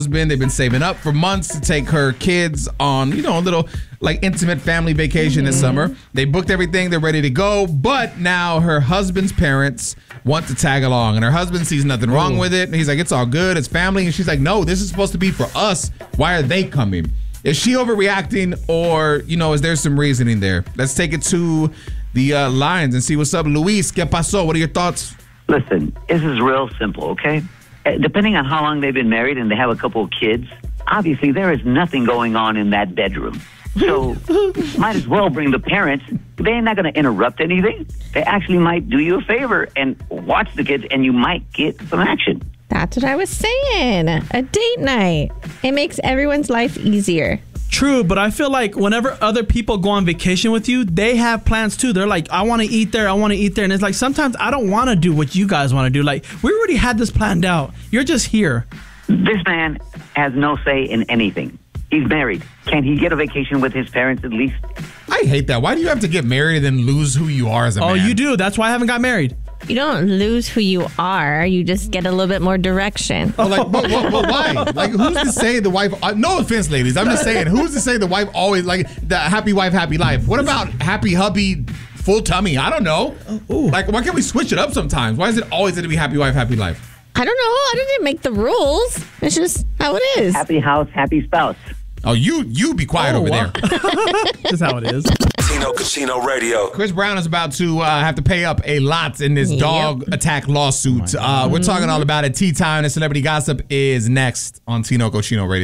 They've been saving up for months to take her kids on, a little like intimate family vacation this summer. They booked everything. They're ready to go. But now her husband's parents want to tag along, and her husband sees nothing wrong with it. And he's like, it's all good. It's family. And she's like, no, this is supposed to be for us. Why are they coming? Is she overreacting, or, is there some reasoning there? Let's take it to the lines and see what's up. Luis, ¿qué pasó? What are your thoughts? Listen, this is real simple, okay? Depending on how long they've been married and they have a couple of kids, obviously there is nothing going on in that bedroom. So might as well bring the parents. They're not going to interrupt anything. They actually might do you a favor and watch the kids, and you might get some action. That's what I was saying. A date night. It makes everyone's life easier. True, but I feel like whenever other people go on vacation with you, they have plans too. They're like, I want to eat there, I want to eat there. And it's like, sometimes I don't want to do what you guys want to do. Like, we already had this planned out. You're just here. This man has no say in anything. He's married. Can he get a vacation with his parents at least? I hate that. Why do you have to get married and then lose who you are as a man? Oh, you do. That's why I haven't got married. You don't lose who you are. You just get a little bit more direction. Oh, like, but why? Like, who's to say the wife? No offense, ladies. I'm just saying, who's to say the wife always like the happy wife, happy life? What about happy hubby, full tummy? I don't know. Ooh. Like, why can't we switch it up sometimes? Why is it always going to be happy wife, happy life? I don't know. I didn't make the rules. It's just how it is. Happy house, happy spouse. Oh, you be quiet over there. That's how it is. Tino Casino Radio. Chris Brown is about to have to pay up a lot in this dog attack lawsuit. We're talking all about it. Tea Time and Celebrity Gossip is next on Tino Casino Radio.